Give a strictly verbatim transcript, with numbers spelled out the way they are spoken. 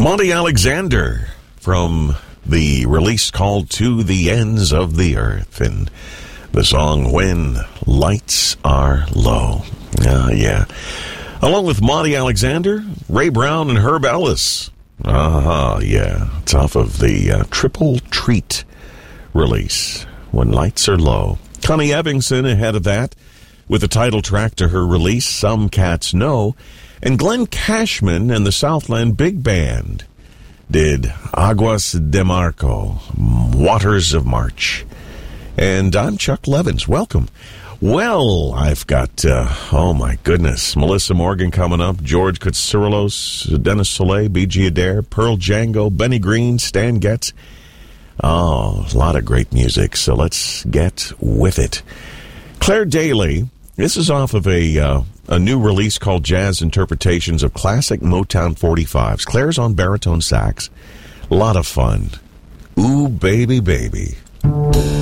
Monty Alexander from the release called To the Ends of the Earth, and the song When Lights Are Low. Uh, yeah. Along with Monty Alexander, Ray Brown, and Herb Ellis. Uh-huh, yeah. It's off of the uh, Triple Treat release, When Lights Are Low. Connie Ebbingson ahead of that with the title track to her release, Some Cats Know. And Glenn Cashman and the Southland Big Band did Aguas de Marco, Waters of March. And I'm Chuck Levins. Welcome. Well, I've got, uh, oh my goodness, Melissa Morgan coming up, George Katsouros, Dennis Soleil, B G Adair, Pearl Django, Benny Green, Stan Getz. Oh, a lot of great music, so let's get with it. Claire Daly, this is off of a uh, a new release called Jazz Interpretations of Classic Motown forty-fives. Claire's on baritone sax. A lot of fun. Ooh, baby, baby.